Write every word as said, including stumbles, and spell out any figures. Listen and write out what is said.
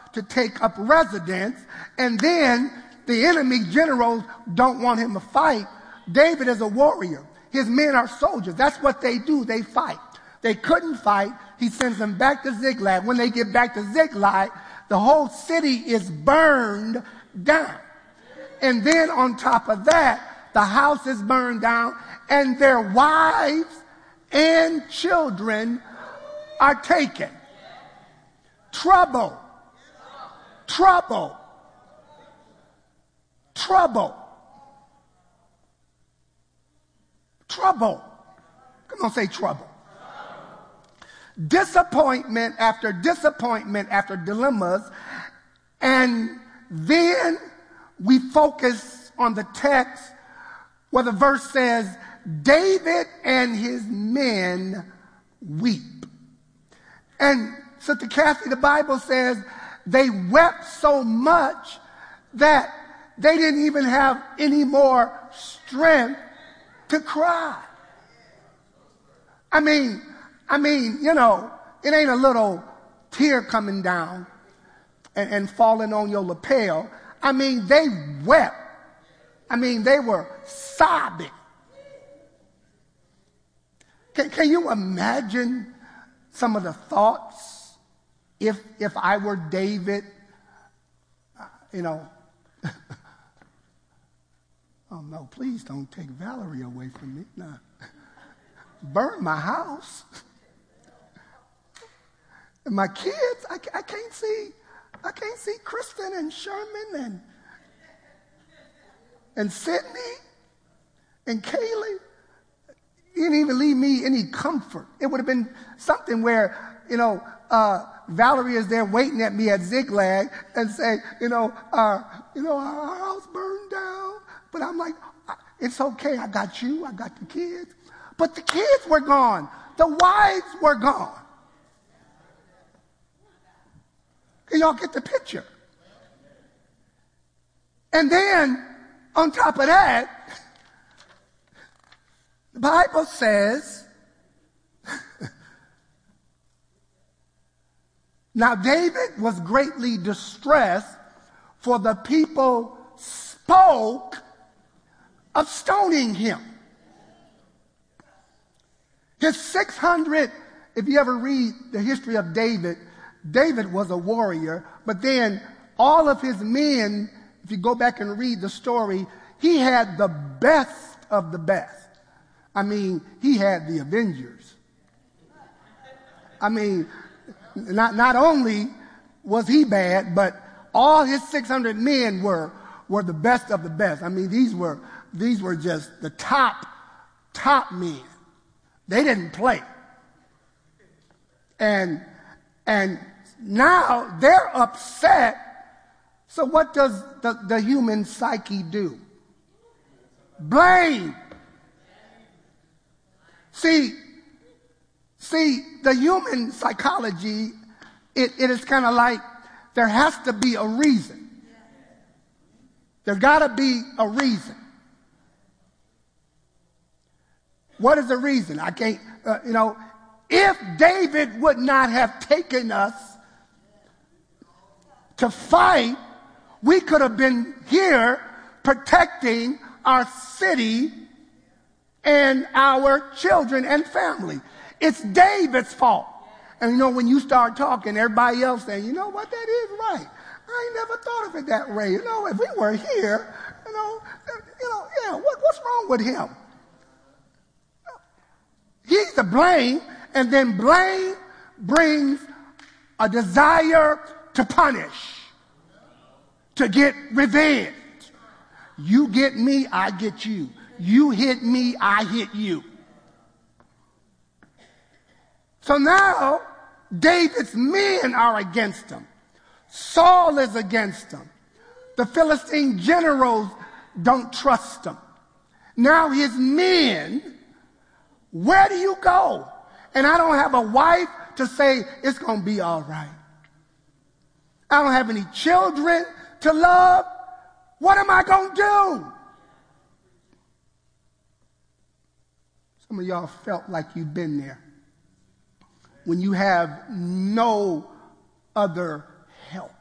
up to take up residence, and then the enemy generals don't want him to fight. David is a warrior. His men are soldiers. That's what they do. They fight. They couldn't fight. He sends them back to Ziklag. When they get back to Ziklag, the whole city is burned down. And then on top of that, the house is burned down, and their wives and children are taken. Trouble. Trouble. Trouble. Trouble. Come on, say trouble. Disappointment after disappointment after dilemmas. And then we focus on the text where the verse says, David and his men weep. And Sister Kathy, the Bible says they wept so much that they didn't even have any more strength to cry. I mean, I mean, you know, it ain't a little tear coming down and, and falling on your lapel. I mean, they wept. I mean, they were sobbing. Can, can you imagine some of the thoughts if if I were David? Uh, you know, oh no, please don't take Valerie away from me. No. Burn my house. And my kids, I, I can't see, I can't see Kristen and Sherman and and Sydney and Kaylee. You didn't even leave me any comfort. It would have been something where, you know, uh, Valerie is there waiting at me at Ziklag and say, you know, uh, you know, our house burned down. But I'm like, it's okay. I got you. I got the kids. But the kids were gone. The wives were gone. Can y'all get the picture? And then, on top of that, the Bible says, now David was greatly distressed, for the people spoke of stoning him. His six hundred, if you ever read the history of David, David was a warrior, but then all of his men, if you go back and read the story, he had the best of the best. I mean, he had the Avengers. I mean, not, not only was he bad, but all his six hundred men were, were the best of the best. I mean, these were, these were just the top, top men. They didn't play. And, and now they're upset. So what does the, the human psyche do? Blame. See, see, the human psychology, it, it is kind of like there has to be a reason. There's got to be a reason. What is the reason? I can't, uh, you know, if David would not have taken us to fight, we could have been here protecting our city and our children and family. It's David's fault. And you know, when you start talking, everybody else saying, you know what, that is right. I ain't never thought of it that way. You know, if we were here, you know, you know, yeah, what, what's wrong with him? He's to blame, and then blame brings a desire to punish, to get revenge. You get me, I get you. You hit me, I hit you. So now, David's men are against him. Saul is against him. The Philistine generals don't trust him. Now his men, where do you go? And I don't have a wife to say, it's going to be all right. I don't have any children to love. What am I going to do? Some of y'all felt like you've been there when you have no other help.